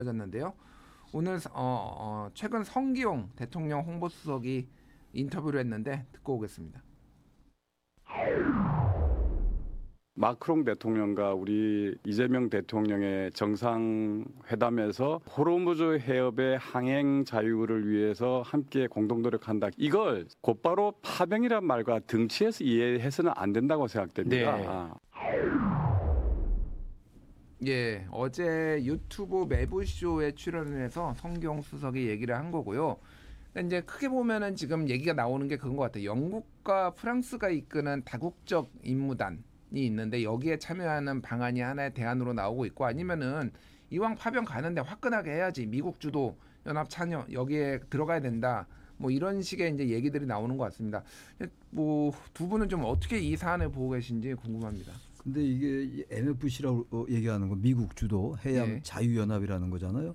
졌는데요. 오늘 최근 성기용 대통령 홍보수석이 인터뷰를 했는데 듣고 오겠습니다. 마크롱 대통령과 우리 이재명 대통령의 정상회담에서 호르무즈 해협의 항행 자유를 위해서 함께 공동 노력한다. 이걸 곧바로 파병이란 말과 등치해서 이해해서는 안 된다고 생각됩니다. 예, 어제 유튜브 매부쇼에 출연해서 성기용 수석이 얘기를 한 거고요. 근데 이제 크게 보면은 지금 얘기가 나오는 게 그런 것 같아요. 영국과 프랑스가 이끄는 다국적 임무단이 있는데 여기에 참여하는 방안이 하나의 대안으로 나오고 있고, 아니면은 이왕 파병 가는데 화끈하게 해야지, 미국 주도 연합 참여 여기에 들어가야 된다, 뭐 이런 식의 이제 얘기들이 나오는 것 같습니다. 뭐 두 분은 좀 어떻게 이 사안을 보고 계신지 궁금합니다. 근데 이게 MFC라고 얘기하는 건 미국 주도 해양 예. 자유연합이라는 거잖아요.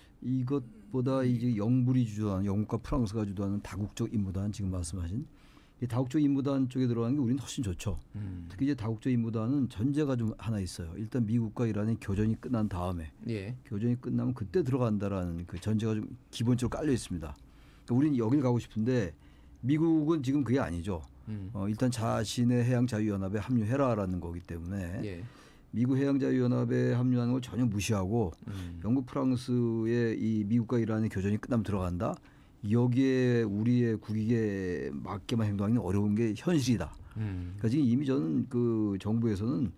이것보다 이제 영불이 주도하는, 영국과 프랑스가 주도하는 다국적 임무단, 지금 말씀하신 이 다국적 임무단 쪽에 들어가는 게 우리는 훨씬 좋죠. 특히 이제 다국적 임무단은 전제가 좀 하나 있어요. 일단 미국과 이란의 교전이 끝난 다음에, 예. 교전이 끝나면 그때 들어간다라는 그 전제가 좀 기본적으로 깔려 있습니다. 그러니까 우리는 여길 가고 싶은데 미국은 지금 그게 아니죠. 일단 자신의 해양자유연합에 합류해라라는 거기 때문에 예. 미국 해양자유연합에 합류하는 걸 전혀 무시하고 영국, 프랑스의 이 미국과 이란의 교전이 끝나면 들어간다. 여기에 우리의 국익에 맞게만 행동하기는 어려운 게 현실이다. 그러니까 지금 이미 저는 그 정부에서는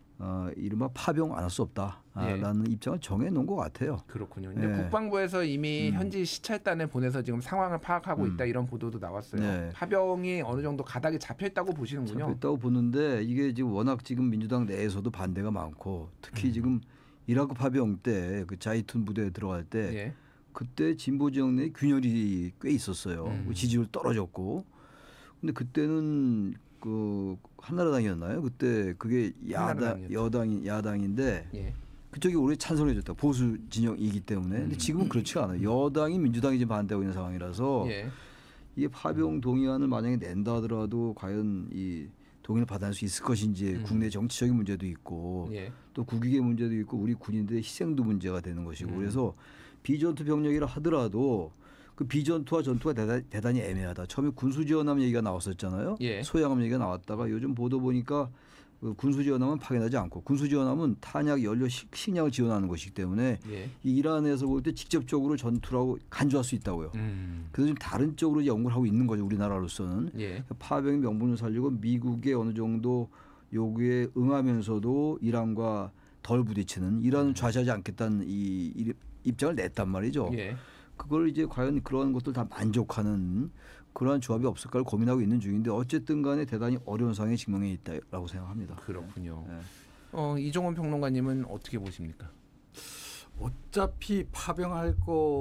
이른바 파병 안 할 수 없다라는 입장을 정해놓은 것 같아요. 그렇군요. 근데 네. 국방부에서 이미 현지 시찰단을 보내서 지금 상황을 파악하고 있다, 이런 보도도 나왔어요. 네. 파병이 어느 정도 가닥이 잡혀있다고 보시는군요. 잡혔다고 보는데 이게 지금 워낙 지금 민주당 내에서도 반대가 많고, 특히 지금 이라크 파병 때 그 자이툰 부대에 들어갈 때 예. 그때 진보 지역 내에 균열이 꽤 있었어요. 지지율 떨어졌고. 근데 그때는 그 한나라당이었나요? 그때 그게 한나라당이었죠. 야당인데 예. 그쪽이 오래 찬성해 줬다. 보수 진영이기 때문에. 근데 지금은 그렇지 않아요. 여당이 민주당이 지금 반대하고 있는 상황이라서 예. 이게 파병 동의안을 만약에 낸다 하더라도 과연 이 동의를 받을 수 있을 것인지, 국내 정치적인 문제도 있고 예. 또 국익의 문제도 있고 우리 군인들의 희생도 문제가 되는 것이고, 그래서 비전투 병력이라 하더라도 그 비전투와 전투가 대단히 애매하다. 처음에 군수지원함 얘기가 나왔었잖아요. 예. 소양함 얘기가 나왔다가 요즘 보도 보니까 그 군수지원함은 파견하지 않고, 군수지원함은 탄약, 연료, 식량을 지원하는 것이기 때문에 예. 이 이란에서 볼 때 직접적으로 전투라고 간주할 수 있다고요. 그래서 좀 다른 쪽으로 연구를 하고 있는 거죠, 우리나라로서는. 예. 파병의 명분을 살리고 미국의 어느 정도 요구에 응하면서도 이란과 덜 부딪히는, 이란은 좌시하지 않겠다는 이 입장을 냈단 말이죠. 예. 그걸 이제 과연 그런 것들 다 만족하는 그러한 조합이 없을까를 고민하고 있는 중인데, 어쨌든 간에 대단히 어려운 상황에 직면해 있다라고 생각합니다. 그렇군요. 네. 이종원 평론가님은 어떻게 보십니까? 어차피 파병할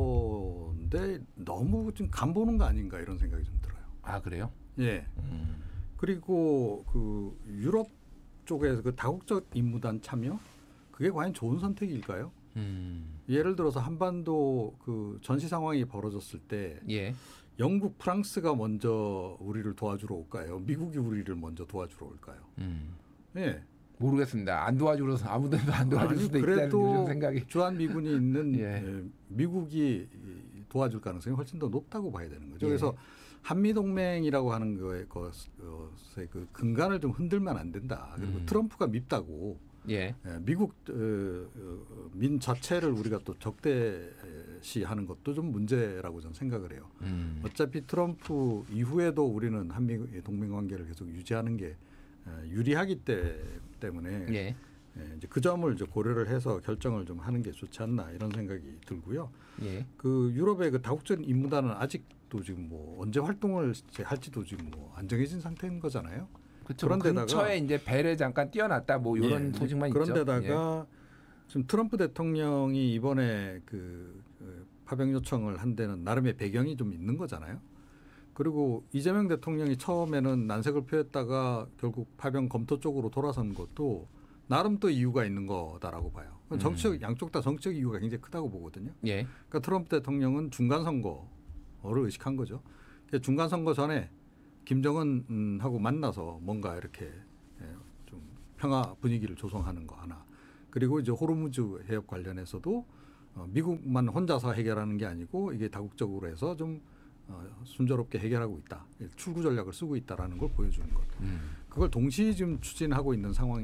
건데 너무 좀 간보는 거 아닌가, 이런 생각이 좀 들어요. 아, 그래요? 예. 그리고 그 유럽 쪽에서 그 다국적 임무단 참여, 그게 과연 좋은 선택일까요? 예를 들어서 한반도 그 전시 상황이 벌어졌을 때 예. 영국, 프랑스가 먼저 우리를 도와주러 올까요? 미국이 우리를 먼저 도와주러 올까요? 예. 모르겠습니다. 안 도와주러서 아무도 안 도와줄 수도 있다는 요즘 생각이. 주한 미군이 있는 예. 미국이 도와줄 가능성이 훨씬 더 높다고 봐야 되는 거죠. 예. 그래서 한미 동맹이라고 하는 것의 그 근간을 좀 흔들면 안 된다. 그리고 트럼프가 밉다고 예. 미국 민 자체를 우리가 또 적대시하는 것도 좀 문제라고 저는 생각을 해요. 어차피 트럼프 이후에도 우리는 한미 동맹 관계를 계속 유지하는 게 유리하기 때문에 예. 이제 그 점을 이제 고려를 해서 결정을 좀 하는 게 좋지 않나, 이런 생각이 들고요. 예. 그 유럽의 그 다국적 임무단은 아직도 지금 뭐 언제 활동을 할지도 지금 뭐 안 정해진 상태인 거잖아요. 그렇죠. 그런데다가 근처에 이제 배를 잠깐 띄워놨다, 뭐 이런 소식만 있죠. 그런데다가 지금 트럼프 대통령이 이번에 그 파병 요청을 한 데는 나름의 배경이 좀 있는 거잖아요. 그리고 이재명 대통령이 처음에는 난색을 표했다가 결국 파병 검토 쪽으로 돌아선 것도 나름 또 이유가 있는 거다라고 봐요. 정치적, 양쪽 다 정치적 이유가 굉장히 크다고 보거든요. 예. 그러니까 트럼프 대통령은 중간 선거를 의식한 거죠. 중간 선거 전에 김정은하고 만나서 뭔가 이렇게 좀 평화 분위기를 조성하는 거 하나. 그리고 이제 호르무즈 해협 관련해서도 미국만 혼자서 해결하는 게 아니고 이게 다국적으로 해서 좀 순조롭게 해결하고 있다. 출구 전략을 쓰고 있다라는 걸 보여주는 것. 그걸 동시에 지금 추진하고 있는 상황이